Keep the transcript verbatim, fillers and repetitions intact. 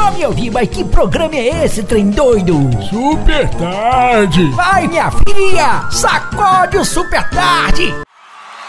Ô meu filho, mas que programa é esse, trem doido? Super Tarde. Vai minha filha, sacode o Super Tarde.